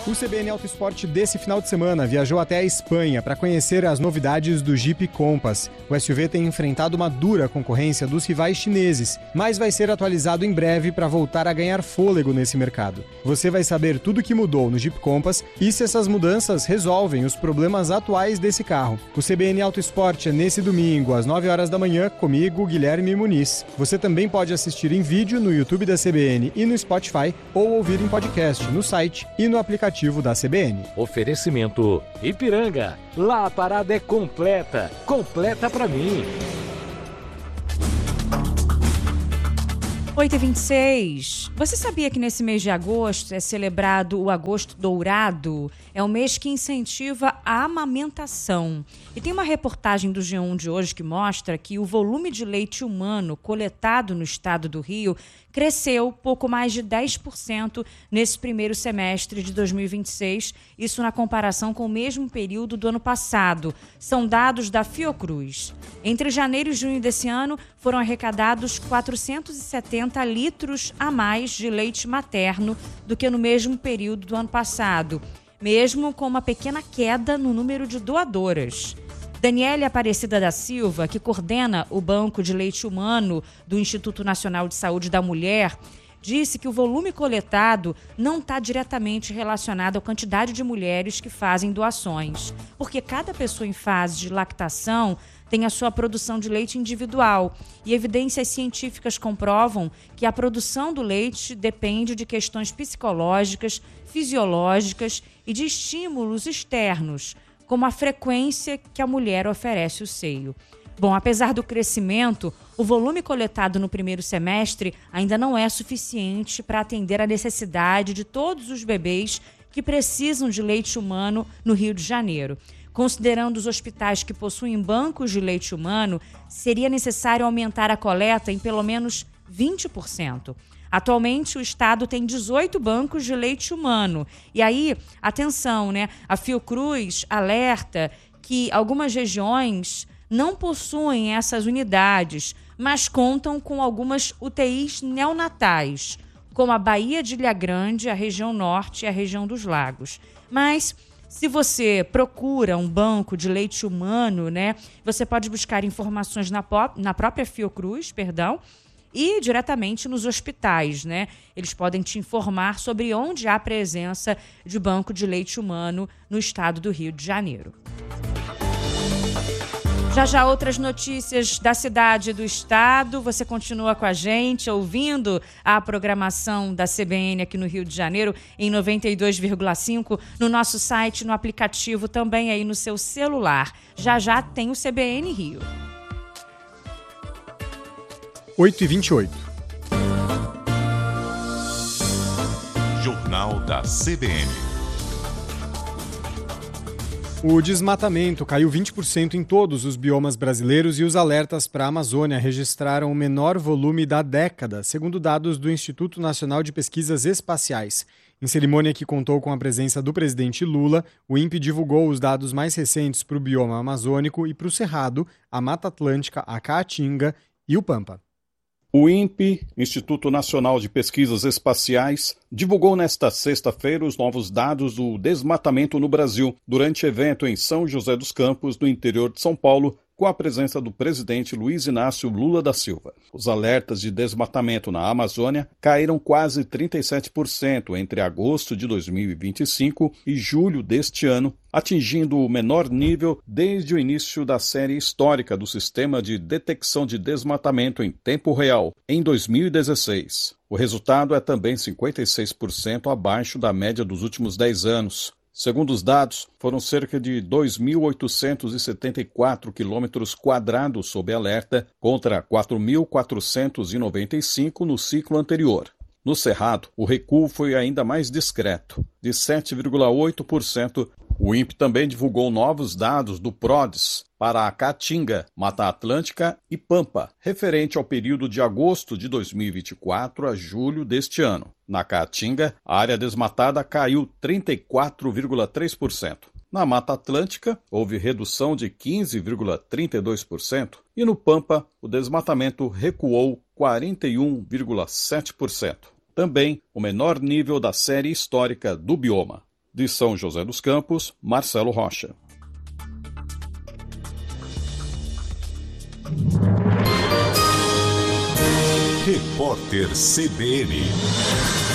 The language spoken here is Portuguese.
O CBN Auto Esporte desse final de semana viajou até a Espanha para conhecer as novidades do Jeep Compass. O SUV tem enfrentado uma dura concorrência dos rivais chineses, mas vai ser atualizado em breve para voltar a ganhar fôlego nesse mercado. Você vai saber tudo o que mudou no Jeep Compass e se essas mudanças resolvem os problemas atuais desse carro. O CBN Auto Esporte é nesse domingo, às 9 horas da manhã, comigo, Guilherme Muniz. Você também pode assistir em vídeo no YouTube da CBN e no Spotify ou ouvir em podcast no site e no aplicativo da CBN. Oferecimento Ipiranga. Lá a parada é completa. Completa pra mim. 8h26. Você sabia que nesse mês de agosto é celebrado o Agosto Dourado? É um mês que incentiva a amamentação. E tem uma reportagem do G1 de hoje que mostra que o volume de leite humano coletado no estado do Rio cresceu pouco mais de 10% nesse primeiro semestre de 2026, isso na comparação com o mesmo período do ano passado. São dados da Fiocruz. Entre janeiro e junho desse ano, foram arrecadados 470 litros a mais de leite materno do que no mesmo período do ano passado, mesmo com uma pequena queda no número de doadoras. Daniele Aparecida da Silva, que coordena o Banco de Leite Humano do Instituto Nacional de Saúde da Mulher, disse que o volume coletado não está diretamente relacionado à quantidade de mulheres que fazem doações, porque cada pessoa em fase de lactação tem a sua produção de leite individual e evidências científicas comprovam que a produção do leite depende de questões psicológicas, fisiológicas e de estímulos externos, como a frequência que a mulher oferece o seio. Bom, apesar do crescimento, o volume coletado no primeiro semestre ainda não é suficiente para atender a necessidade de todos os bebês que precisam de leite humano no Rio de Janeiro. Considerando os hospitais que possuem bancos de leite humano, seria necessário aumentar a coleta em pelo menos 20%. Atualmente, o estado tem 18 bancos de leite humano. E aí, atenção, né? A Fiocruz alerta que algumas regiões não possuem essas unidades, mas contam com algumas UTIs neonatais, como a Baía de Ilha Grande, a região norte e a região dos Lagos. Mas, se você procura um banco de leite humano, né? Você pode buscar informações na própria Fiocruz, e diretamente nos hospitais, né? Eles podem te informar sobre onde há presença de banco de leite humano no estado do Rio de Janeiro. Já outras notícias da cidade e do estado. Você continua com a gente, ouvindo a programação da CBN aqui no Rio de Janeiro, em 92,5, no nosso site, no aplicativo, também aí no seu celular. Já tem o CBN Rio. 8h28. Jornal da CBN. O desmatamento caiu 20% em todos os biomas brasileiros e os alertas para a Amazônia registraram o menor volume da década, segundo dados do Instituto Nacional de Pesquisas Espaciais. Em cerimônia que contou com a presença do presidente Lula, o INPE divulgou os dados mais recentes para o bioma amazônico e para o Cerrado, a Mata Atlântica, a Caatinga e o Pampa. O INPE, Instituto Nacional de Pesquisas Espaciais, divulgou nesta sexta-feira os novos dados do desmatamento no Brasil, durante evento em São José dos Campos, no interior de São Paulo, com a presença do presidente Luiz Inácio Lula da Silva. Os alertas de desmatamento na Amazônia caíram quase 37% entre agosto de 2025 e julho deste ano, atingindo o menor nível desde o início da série histórica do Sistema de Detecção de Desmatamento em Tempo Real, em 2016. O resultado é também 56% abaixo da média dos últimos 10 anos. Segundo os dados, foram cerca de 2.874 quilômetros quadrados sob alerta, contra 4.495 no ciclo anterior. No Cerrado, o recuo foi ainda mais discreto, de 7,8%. O INPE também divulgou novos dados do PRODES para a Caatinga, Mata Atlântica e Pampa, referente ao período de agosto de 2024 a julho deste ano. Na Caatinga, a área desmatada caiu 34,3%. Na Mata Atlântica, houve redução de 15,32% e no Pampa, o desmatamento recuou 41,7%. Também o menor nível da série histórica do bioma. De São José dos Campos, Marcelo Rocha. Repórter CBN.